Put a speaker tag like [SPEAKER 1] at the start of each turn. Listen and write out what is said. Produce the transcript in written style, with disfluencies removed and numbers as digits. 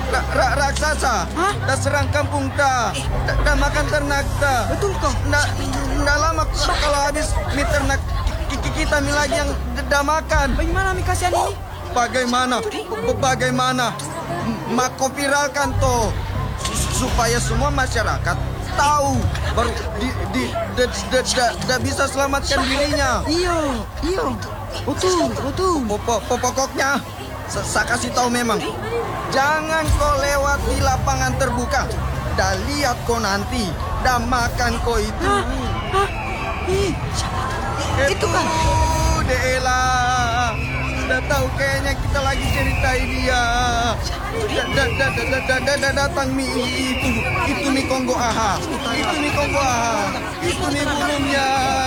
[SPEAKER 1] Raksasa.
[SPEAKER 2] Hah?
[SPEAKER 1] Dah serang kampung ta. Dah makan ternak ta.
[SPEAKER 2] Betul kok.
[SPEAKER 1] Nggak lama kalau habis mie ternak kita mie lagi yang dah makan.
[SPEAKER 2] Bagaimana Mi kasihan ini?
[SPEAKER 1] Bagaimana? Mako viralkan toh supaya semua masyarakat tahu baru bisa selamatkan dirinya.
[SPEAKER 2] Iya. Betul.
[SPEAKER 1] Pokoknya saya kasih tahu memang jangan kau lewat di lapangan terbuka. Dah lihat kau nanti, dah makan kau itu.
[SPEAKER 2] Hah? Itu kan.
[SPEAKER 1] Dela, sudah tahu kayaknya kita lagi ceritain dia. Datang itu Mi Kongo Aha. Itu Mi Kongo Aha. Itu Mi burungnya.